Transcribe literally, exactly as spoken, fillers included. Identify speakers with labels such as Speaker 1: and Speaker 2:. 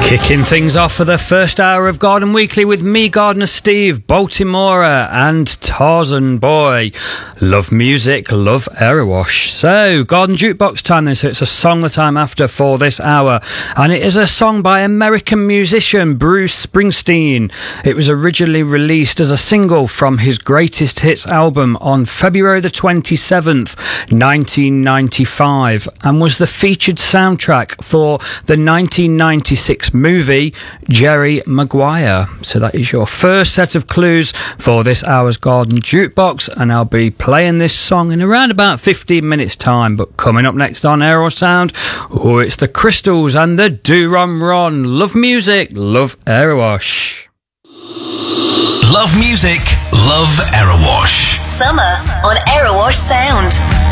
Speaker 1: Kicking things off for the first hour of Garden Weekly with me, Gardener Steve, Baltimora and Tarzan Boy. Love music, love Erewash. So, Garden Jukebox time then, so it's a song that I'm after for this hour. And it is a song by American musician Bruce Springsteen. It was originally released as a single from his Greatest Hits album on February the twenty-seventh, nineteen ninety-five, and was the featured soundtrack for the nineteen ninety-six movie Jerry Maguire. So that is your first set of clues for this hour's Garden Jukebox, and I'll be playing this song in around about fifteen minutes time. But coming up next on Aero Sound, oh, it's the Crystals and the Do Rum Ron. Love music, love Erewash.
Speaker 2: Love music, love Erewash.
Speaker 3: Summer on Erewash Sound.